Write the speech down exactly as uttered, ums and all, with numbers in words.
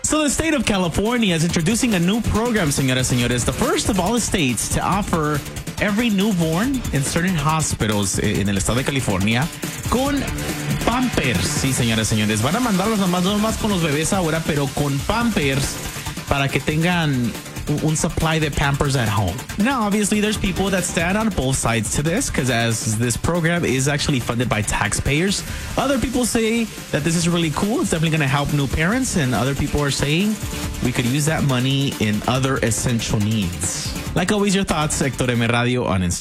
So the state of California is introducing a new program, señoras y señores, the first of all the states to offer every newborn in certain hospitals en el estado de California con Pampers. Sí, señoras y señores, van a mandarlos nomás, no más con los bebés ahora, pero con Pampers para que tengan un supply de Pampers at home. Now, obviously, there's people that stand on both sides to this because as this program is actually funded by taxpayers, other people say that this is really cool. It's definitely going to help new parents. And other people are saying we could use that money in other essential needs. Like always, your thoughts, Hector M. Radio on Instagram.